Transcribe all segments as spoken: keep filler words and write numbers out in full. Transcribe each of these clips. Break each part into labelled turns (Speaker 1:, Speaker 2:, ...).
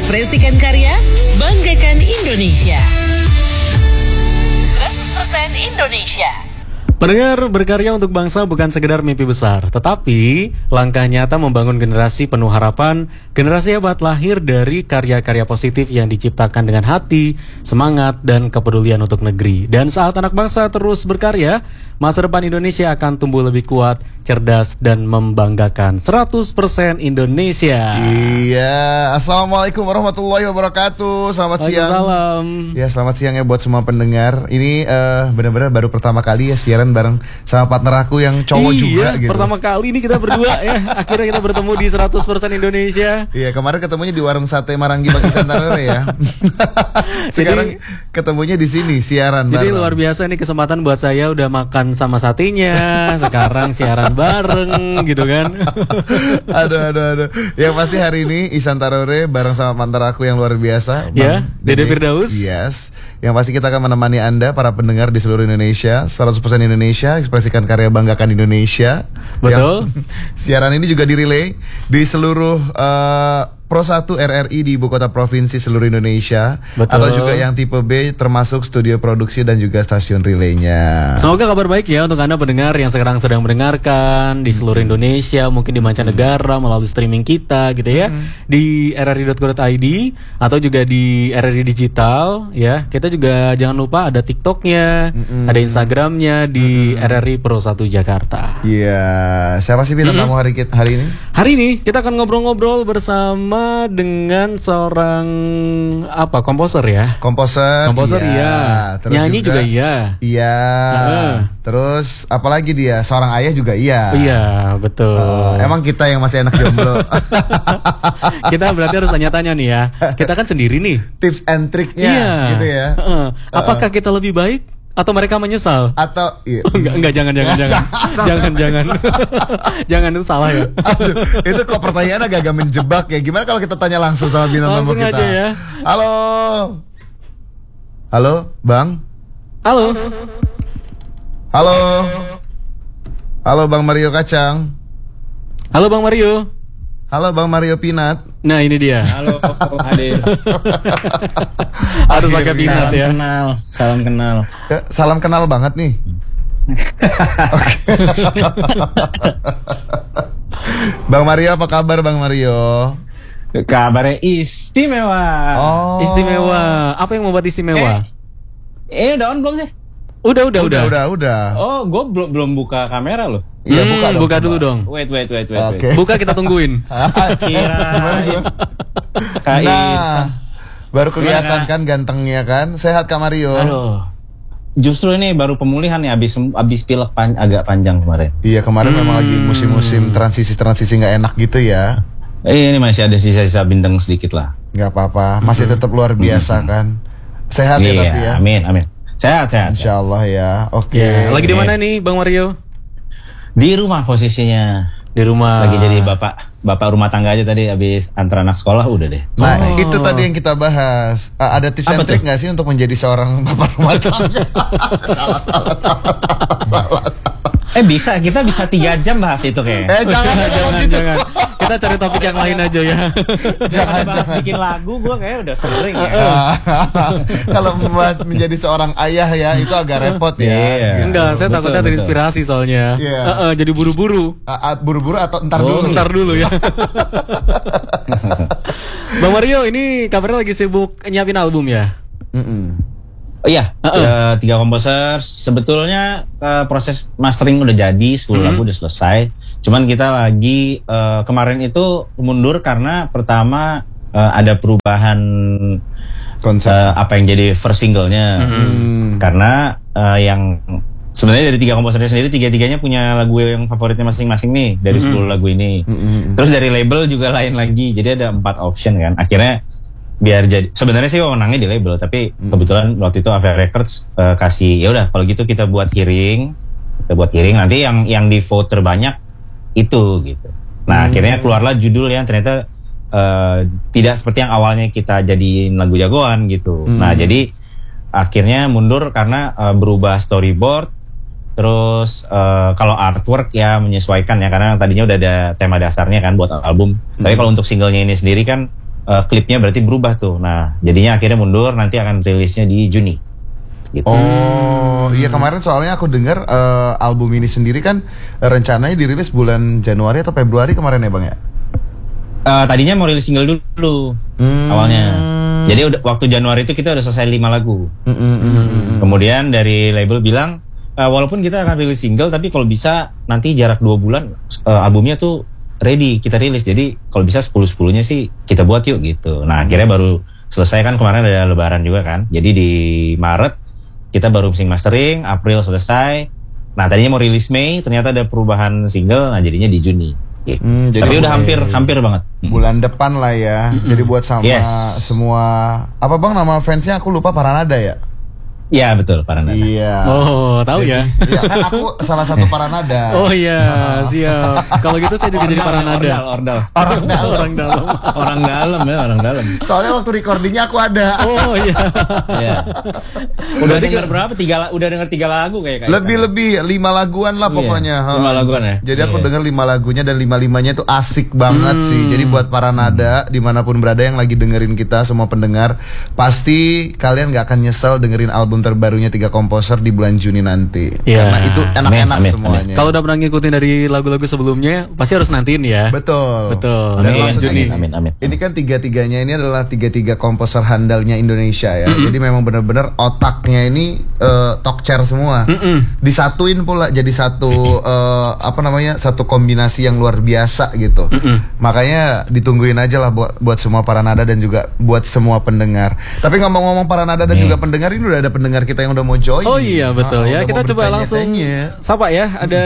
Speaker 1: Ekspresikan karya, banggakan Indonesia. seratus persen Indonesia.
Speaker 2: Pendengar, berkarya untuk bangsa bukan sekedar mimpi besar, tetapi langkah nyata membangun generasi penuh harapan. Generasi hebat lahir dari karya-karya positif yang diciptakan dengan hati, semangat, dan kepedulian untuk negeri. Dan saat anak bangsa terus berkarya, masa depan Indonesia akan tumbuh lebih kuat, cerdas, dan membanggakan. Seratus persen Indonesia.
Speaker 3: Iya, Assalamualaikum warahmatullahi wabarakatuh. Selamat siang.
Speaker 2: Waalaikumsalam.
Speaker 3: Ya, selamat siang ya buat semua pendengar. Ini uh, benar-benar baru pertama kali ya siaran bareng sama partner aku yang cowok
Speaker 2: iya,
Speaker 3: juga gitu.
Speaker 2: Pertama kali ini kita berdua ya. Akhirnya kita bertemu di seratus persen Indonesia.
Speaker 3: Iya, kemarin ketemunya di warung sate Maranggi Bagi Santarere ya. Sekarang jadi, ketemunya di sini siaran
Speaker 2: jadi
Speaker 3: bareng.
Speaker 2: Jadi luar biasa nih kesempatan buat saya, udah makan sama satenya, sekarang siaran bareng gitu kan.
Speaker 3: Aduh aduh aduh. Yang pasti hari ini Isan Tarore bareng sama partner aku yang luar biasa,
Speaker 2: ya, Dede Firdaus.
Speaker 3: Yes. Yang pasti kita akan menemani Anda para pendengar di seluruh Indonesia. Seratus persen Indonesia, ekspresikan karya, banggakan Indonesia.
Speaker 2: Betul.
Speaker 3: Yang, siaran ini juga direlay di seluruh uh, Pro satu R R I di ibu kota provinsi seluruh Indonesia. Betul. Atau juga yang tipe B termasuk studio produksi dan juga stasiun relaynya.
Speaker 2: Semoga kabar baik ya untuk Anda pendengar yang sekarang sedang mendengarkan di seluruh Indonesia, mungkin di mancanegara melalui streaming kita gitu ya, hmm. di r r i dot co dot i d atau juga di R R I Digital ya. Kita juga jangan lupa ada TikToknya, hmm. ada Instagramnya di hmm. R R I Pro satu Jakarta.
Speaker 3: Iya, yeah. Siapa sih bintang hmm. tamu hari hari ini?
Speaker 2: Hari ini kita akan ngobrol-ngobrol bersama dengan seorang apa komposer ya?
Speaker 3: Komposer.
Speaker 2: Komposer iya.
Speaker 3: Terus
Speaker 2: nyanyi juga, juga iya.
Speaker 3: Iya. Uh. Terus apalagi dia? Seorang ayah juga iya.
Speaker 2: Iya, betul.
Speaker 3: Uh, emang kita yang masih anak jomblo.
Speaker 2: Kita berarti harus tanya-tanya nih ya. Kita kan sendiri nih.
Speaker 3: Tips and triknya
Speaker 2: iya.
Speaker 3: gitu ya.
Speaker 2: Uh. Apakah kita lebih baik atau mereka menyesal?
Speaker 3: Atau iya.
Speaker 2: Oh, enggak enggak jangan jangan jangan. jangan jangan. Jangan, itu salah ya.
Speaker 3: Aduh, itu kok pertanyaannya agak-agak menjebak ya. Gimana kalau kita tanya langsung sama bintang tamu kita?
Speaker 2: Aja ya.
Speaker 3: Halo. Halo, Bang.
Speaker 2: Halo.
Speaker 3: Halo. Halo Bang Mario Kacang.
Speaker 2: Halo Bang Mario.
Speaker 3: Halo Bang Mario Pinat.
Speaker 2: Nah ini dia.
Speaker 4: Halo Ade.
Speaker 2: Harus pakai Pinat ya.
Speaker 4: Salam kenal, salam kenal.
Speaker 3: Ya, salam kenal banget nih. Bang Mario, apa kabar Bang Mario?
Speaker 4: Kabarnya istimewa.
Speaker 3: Oh.
Speaker 2: Istimewa. Apa yang membuat istimewa?
Speaker 4: Eh, eh udah on belum sih?
Speaker 2: Udah, udah, udah,
Speaker 3: udah, udah.
Speaker 4: Oh, gue belum belum buka kamera loh.
Speaker 3: Iya,
Speaker 2: hmm,
Speaker 3: buka dong.
Speaker 2: Buka dulu dong.
Speaker 4: Wait, wait, wait, wait.
Speaker 3: Okay.
Speaker 4: wait.
Speaker 2: Buka, kita tungguin.
Speaker 4: Kirain.
Speaker 3: Nah, baru kelihatan kan gantengnya kan. Sehat Kak Mario?
Speaker 4: Aduh. Justru ini baru pemulihan nih, abis abis pilek pan, agak panjang kemarin.
Speaker 3: Iya, kemarin
Speaker 2: hmm.
Speaker 3: memang lagi musim-musim transisi-transisi nggak enak gitu ya.
Speaker 4: Eh, ini masih ada sisa-sisa bintang sedikit lah.
Speaker 3: Nggak apa-apa, masih tetap luar biasa kan. Sehat
Speaker 4: iya,
Speaker 3: ya tapi ya.
Speaker 4: Amin, amin. Sehat, sehat.
Speaker 3: Insya Allah ya. Oke.
Speaker 2: Okay. Ya, lagi di mana nih Bang Mario?
Speaker 4: Di rumah posisinya.
Speaker 2: Di rumah.
Speaker 4: Lagi jadi bapak bapak rumah tangga aja tadi, habis antar anak sekolah udah deh.
Speaker 3: Nah
Speaker 2: oh.
Speaker 3: itu tadi yang kita bahas. Uh, ada tips and trick nggak sih untuk menjadi seorang bapak rumah tangga? salah, salah, salah, salah, salah, salah.
Speaker 4: Eh bisa, kita bisa tiga jam bahas itu kayaknya.
Speaker 3: Eh jangan,
Speaker 2: jangan,
Speaker 3: gitu.
Speaker 2: jangan. Kita cari topik yang lain aja ya.
Speaker 4: Jangan bahas bikin lagu, gue kayaknya udah sering ya.
Speaker 3: Kalau membahas menjadi seorang ayah ya itu agak repot ya.
Speaker 4: Yeah.
Speaker 3: Gitu.
Speaker 2: Enggak, saya
Speaker 4: betul,
Speaker 2: takutnya
Speaker 4: betul.
Speaker 2: terinspirasi soalnya.
Speaker 3: Yeah.
Speaker 2: Uh, uh, jadi buru-buru.
Speaker 3: Uh, uh, buru-buru atau entar
Speaker 4: Oh,
Speaker 3: dulu.
Speaker 2: Ntar dulu ya. Bang Mario, ini kabarnya lagi sibuk nyiapin album ya?
Speaker 3: Mm-mm.
Speaker 4: Oh iya, uh-uh. uh, tiga komposer. Sebetulnya uh, proses mastering udah jadi, sepuluh
Speaker 2: hmm.
Speaker 4: lagu udah selesai. Cuman kita lagi uh, kemarin itu mundur karena pertama uh, ada perubahan konsep uh, apa yang jadi first singlenya. Hmm. Karena uh, yang sebenarnya dari tiga komposernya sendiri, tiga-tiganya punya lagu yang favoritnya masing-masing nih dari mm-hmm. sepuluh lagu ini. Mm-hmm. Terus dari label juga lain lagi, jadi ada empat option kan. Akhirnya biar jadi, sebenarnya sih wewenangnya di label, tapi mm-hmm. kebetulan waktu itu Avia Records uh, kasih, ya udah kalau gitu kita buat hearing, kita buat hearing nanti yang yang di vote terbanyak itu gitu. Nah mm-hmm. akhirnya keluarlah judul yang ternyata uh, tidak seperti yang awalnya kita jadiin lagu jagoan gitu. Mm-hmm. Nah jadi akhirnya mundur karena uh, berubah storyboard. Terus uh, kalau artwork ya menyesuaikan ya, karena tadinya udah ada tema dasarnya kan buat album. Hmm. Tapi kalau untuk singlenya ini sendiri kan uh, klipnya berarti berubah tuh. Nah, jadinya akhirnya mundur, nanti akan rilisnya di Juni. Gitu.
Speaker 3: Oh, iya kemarin soalnya aku dengar uh, album ini sendiri kan uh, rencananya dirilis bulan Januari atau Februari kemarin ya Bang ya?
Speaker 4: Uh, tadinya mau rilis single dulu hmm. awalnya. Jadi udah waktu Januari itu kita udah selesai lima lagu. Hmm, hmm, hmm. Kemudian dari label bilang uh, walaupun kita akan rilis single, tapi kalau bisa nanti jarak dua bulan uh, albumnya tuh ready kita rilis. Jadi kalau bisa sepuluh sepuluhnya sih kita buat yuk gitu. Nah akhirnya baru selesai kan kemarin ada Lebaran juga kan. Jadi di Maret kita baru mixing mastering, April selesai. Nah tadinya mau rilis Mei, ternyata ada perubahan single, nah jadinya di Juni. Gitu. Hmm, tapi udah hampir hampir banget.
Speaker 3: Bulan depan lah ya. Mm-hmm. Jadi buat sama
Speaker 4: yes.
Speaker 3: semua apa Bang nama fansnya aku lupa Paranada ya.
Speaker 4: Iya betul Paranada.
Speaker 3: Iya.
Speaker 2: Oh tahu ya?
Speaker 3: Iya kan aku salah satu Paranada.
Speaker 2: Oh iya siap. Kalau gitu saya juga jadi Paranada.
Speaker 4: Ordal,
Speaker 3: Orang dalam.
Speaker 2: Orang dalam.
Speaker 4: Orang dalam ya orang dalam.
Speaker 3: Soalnya waktu recordingnya aku ada.
Speaker 2: Oh iya.
Speaker 4: Iya. Udah dengar berapa? Tiga udah dengar tiga lagu kayak kayak.
Speaker 3: Lebih lebih lima laguan lah pokoknya.
Speaker 4: Iya, lima laguan ya.
Speaker 3: Jadi aku iya. dengar lima lagunya dan lima limanya itu asik banget hmm. sih. Jadi buat Paranada dimanapun berada yang lagi dengerin kita semua pendengar pasti kalian nggak akan nyesel dengerin album terbarunya Tiga Komposer di bulan Juni nanti.
Speaker 2: Yeah.
Speaker 3: Karena itu enak-enak
Speaker 4: amin,
Speaker 3: semuanya.
Speaker 2: Kalau udah pernah ngikutin dari lagu-lagu sebelumnya, pasti harus nantiin ya.
Speaker 3: Betul.
Speaker 2: Betul.
Speaker 3: Dan
Speaker 4: amin,
Speaker 3: maksudnya
Speaker 4: Juni. Amin, amin.
Speaker 3: Ini kan tiga-tiganya ini adalah tiga-tiga komposer handalnya Indonesia ya. Mm-hmm. Jadi memang benar-benar otaknya ini uh, talk chair semua. Mm-hmm. Disatuin pula jadi satu uh, apa namanya? satu kombinasi yang luar biasa gitu. Mm-hmm. Makanya ditungguin aja lah buat buat semua Paranada dan juga buat semua pendengar. Tapi ngomong-ngomong Paranada dan mm. juga pendengar, ini udah ada pendengar kita yang udah mau join.
Speaker 2: Oh iya betul
Speaker 3: nah,
Speaker 2: ya. Kita coba langsung sapa ya. Ada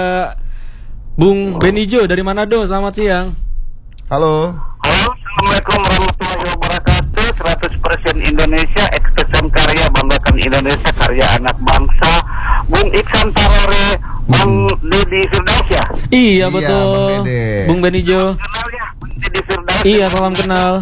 Speaker 2: Bung Benijo dari Manado. Selamat siang.
Speaker 3: Halo.
Speaker 5: Halo, Assalamualaikum warahmatullahi wabarakatuh. seratus persen Indonesia, Expression Karya, banggakan Indonesia, karya anak bangsa. Bung Iksan Tarore, Bang Deddy Firdaus ya?
Speaker 2: Iya betul.
Speaker 3: Bang
Speaker 2: Bung Benijo.
Speaker 5: Kenal ya, Bung Deddy Firdaus.
Speaker 2: Iya, salam kenal.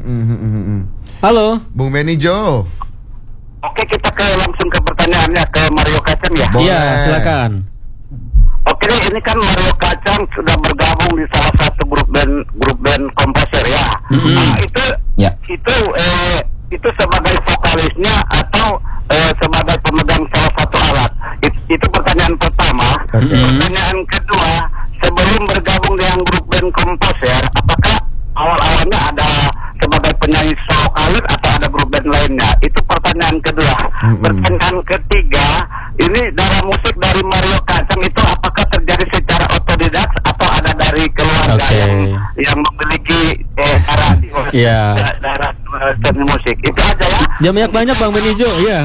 Speaker 2: Halo,
Speaker 3: Bung Benijo.
Speaker 5: Oke, kita ke langsung ke pertanyaannya ke Mario Kacang ya.
Speaker 2: Iya, silakan.
Speaker 5: Oke nih, ini kan Mario Kacang sudah bergabung di salah satu grup band grup band komposer ya. Mm-hmm. Nah, itu
Speaker 4: ya.
Speaker 5: itu eh, itu sebagai vokalisnya atau eh, sebagai pemegang salah satu alat. It, itu pertanyaan pertama. Mm-hmm. Pertanyaan kedua, sebelum bergabung dengan grup band komposer, apakah awal-awalnya ada sebagai penyanyi vokalis atau ada grup band lainnya? Itu pertanyaan kedua. Mm-hmm. Pertanyaan ketiga, ini darah musik dari Mario Kacang itu apakah terjadi secara otodidak atau ada dari keluarga okay. yang yang memiliki eh, darah
Speaker 2: yeah.
Speaker 5: darah seni musik? Itu aja ya.
Speaker 2: Jangan banyak-banyak Bang Benijo, iya.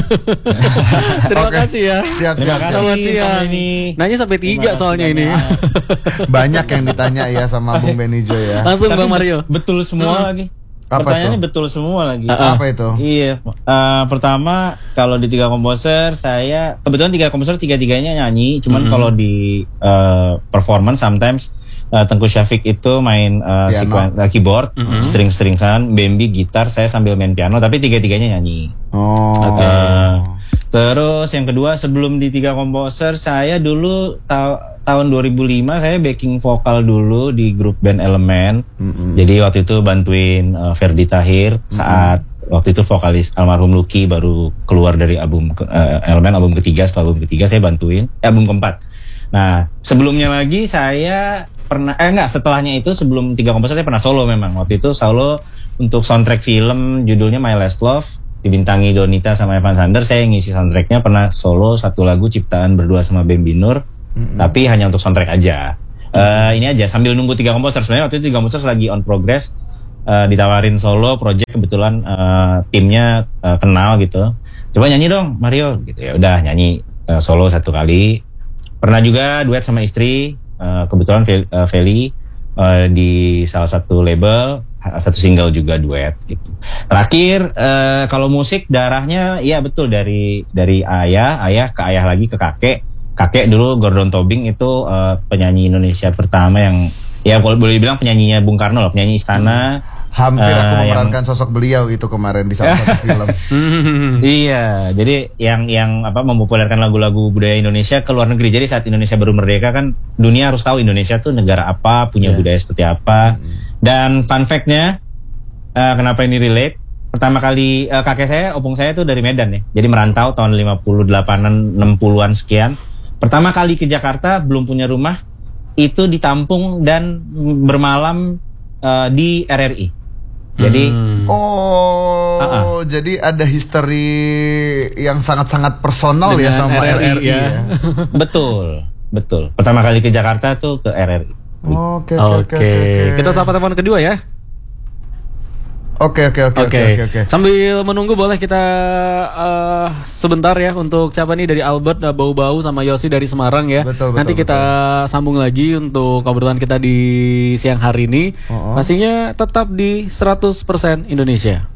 Speaker 2: Terima okay. kasih ya.
Speaker 3: Siap,
Speaker 2: Terima kasih. Selamat siang. Ini. Nanya sampai tiga soalnya ini.
Speaker 3: Banyak yang ditanya ya sama Bung Benijo ya.
Speaker 2: Langsung
Speaker 4: Tapi
Speaker 2: Bang Mario.
Speaker 4: Betul semua hmm. lagi.
Speaker 3: Apa
Speaker 4: Pertanyaannya
Speaker 3: itu?
Speaker 4: betul semua lagi.
Speaker 3: Uh, apa itu?
Speaker 4: Iya. Uh, pertama kalau di Tiga Komposer saya kebetulan Tiga Komposer tiga-tiganya nyanyi. Cuman mm-hmm. kalau di uh, performance sometimes uh, Tengku Syafiq itu main uh, sequen, uh, keyboard, mm-hmm. string-stringan, Bambi gitar, saya sambil main piano. Tapi tiga-tiganya nyanyi.
Speaker 3: Oh.
Speaker 4: Okay. Uh, terus yang kedua sebelum di Tiga Komposer saya dulu ta- tahun dua ribu lima saya backing vokal dulu di grup band Elemen. Mm-hmm. Jadi waktu itu bantuin uh, Ferdi Tahir mm-hmm. saat waktu itu vokalis almarhum Lucky baru keluar dari album uh, Elemen album ketiga. Setelah album ketiga saya bantuin eh, album keempat. Nah sebelumnya lagi saya pernah eh enggak setelahnya itu sebelum Tiga Komposer saya pernah solo memang. Waktu itu solo untuk soundtrack film judulnya My Last Love, dibintangi Donita sama Evan Sanders. Saya ngisi soundtracknya, pernah solo satu lagu ciptaan berdua sama Bambi Nur. Mm-hmm. Tapi hanya untuk soundtrack aja. Uh, ini aja sambil nunggu Tiga Komposer. Sebenarnya waktu itu Tiga Komposer lagi on progress, uh, ditawarin solo project, kebetulan uh, timnya uh, kenal gitu. Coba nyanyi dong Mario gitu. Ya udah nyanyi uh, solo satu kali. Pernah juga duet sama istri, uh, kebetulan Fe- uh, Feli uh, di salah satu label, satu single juga duet gitu. Terakhir uh, kalau musik darahnya iya betul dari dari ayah, ayah ke ayah lagi ke kakek. Kakek dulu Gordon Tobing itu uh, penyanyi Indonesia pertama yang ya boleh dibilang penyanyinya Bung Karno loh, penyanyi istana.
Speaker 3: Hampir uh, aku memerankan
Speaker 4: yang...
Speaker 3: sosok beliau itu kemarin di salah satu film.
Speaker 4: Iya, jadi yang yang apa mempopulerkan lagu-lagu budaya Indonesia ke luar negeri. Jadi saat Indonesia baru merdeka kan dunia harus tahu Indonesia tuh negara apa, punya yeah. budaya seperti apa. Dan fun fact-nya uh, kenapa ini relate? Pertama kali uh, kakek saya, opung saya tuh dari Medan ya. Jadi merantau tahun lima puluh delapanan, enam puluhan sekian. Pertama kali ke Jakarta belum punya rumah, itu ditampung dan bermalam uh, di R R I. Jadi
Speaker 3: hmm. oh, uh-uh. jadi ada history yang sangat-sangat personal ya sama R R I, R R I ya. ya.
Speaker 4: Betul, betul. Pertama kali ke Jakarta tuh ke R R I.
Speaker 2: Oke, oke, oke. Kita sapa telepon kedua ya.
Speaker 3: Oke, oke, oke, oke, oke.
Speaker 2: Sambil menunggu boleh kita uh, sebentar ya untuk siapa nih dari Albert, uh, Bau-Bau sama Yosi dari Semarang ya.
Speaker 3: Betul, betul,
Speaker 2: Nanti kita betul. sambung lagi untuk obrolan kita di siang hari ini. Uh-uh. Pastinya tetap di seratus persen Indonesia.